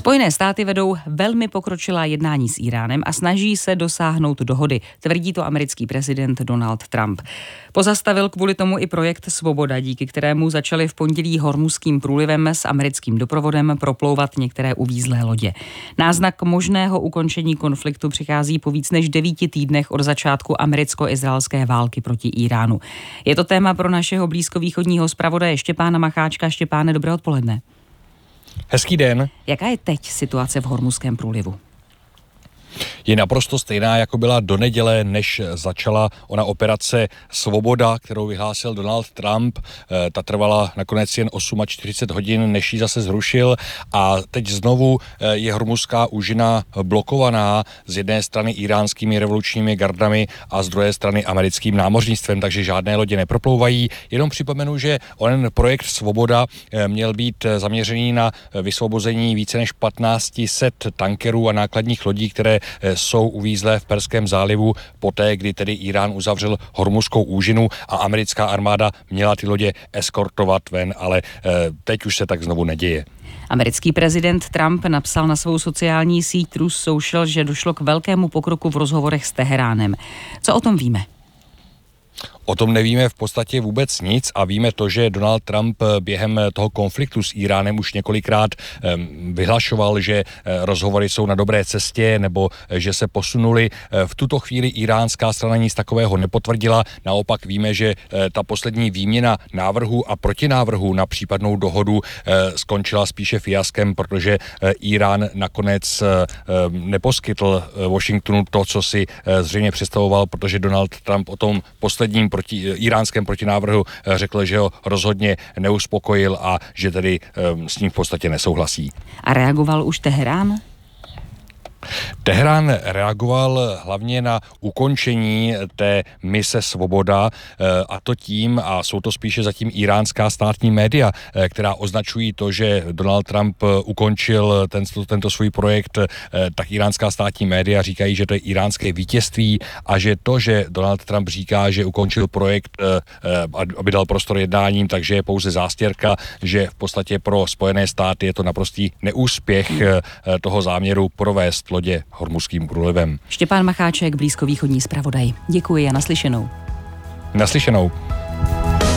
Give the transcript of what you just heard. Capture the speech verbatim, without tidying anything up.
Spojené státy vedou velmi pokročilá jednání s Íránem a snaží se dosáhnout dohody, tvrdí to americký prezident Donald Trump. Pozastavil kvůli tomu i projekt Svoboda, díky kterému začaly v pondělí Hormuzským průlivem s americkým doprovodem proplouvat některé uvízlé lodě. Náznak možného ukončení konfliktu přichází po víc než devíti týdnech od začátku americko-izraelské války proti Íránu. Je to téma pro našeho blízkovýchodního zpravodaje Štěpána Macháčka. Štěpáne, dobré odpoledne. Hezký den. Jaká je teď situace v Hormuzském průlivu? Je naprosto stejná, jako byla do neděle, než začala ona operace Svoboda, kterou vyhlásil Donald Trump. Ta trvala nakonec jen čtyřicet osm hodin, než ji zase zrušil a teď znovu je Hormuzská úžina blokovaná z jedné strany íránskými revolučními gardami a z druhé strany americkým námořnictvem, takže žádné lodě neproplouvají. Jenom připomenu, že onen projekt Svoboda měl být zaměřený na vysvobození více než patnáct set tankerů a nákladních lodí, které jsou uvízlé v Perském zálivu poté, kdy tedy Irán uzavřel Hormuzskou úžinu a americká armáda měla ty lodě eskortovat ven, ale teď už se tak znovu neděje. Americký prezident Trump napsal na svou sociální síť Truth Social, že došlo k velkému pokroku v rozhovorech s Teheránem. Co o tom víme? O tom nevíme v podstatě vůbec nic a víme to, že Donald Trump během toho konfliktu s Íránem už několikrát vyhlašoval, že rozhovory jsou na dobré cestě nebo že se posunuli. V tuto chvíli iránská strana nic takového nepotvrdila. Naopak víme, že ta poslední výměna návrhů a protinávrhů na případnou dohodu skončila spíše fiaskem, protože Írán nakonec neposkytl Washingtonu to, co si zřejmě představoval, protože Donald Trump o tom posledním proti iránském protinávrhu řekl, že ho rozhodně neuspokojil a že tedy um, s ním v podstatě nesouhlasí. A reagoval už Teherán? Teherán reagoval hlavně na ukončení té mise Svoboda a to tím, a jsou to spíše zatím iránská státní média, která označují to, že Donald Trump ukončil tento, tento svůj projekt, tak iránská státní média říkají, že to je iránské vítězství a že to, že Donald Trump říká, že ukončil projekt, aby dal prostor jednáním, takže je pouze zástěrka, že v podstatě pro Spojené státy je to naprostý neúspěch toho záměru provést lodě Hormuzským průlivem. Štěpán Macháček, blízkovýchodní zpravodaj. Děkuji a naslyšenou. Naslyšenou.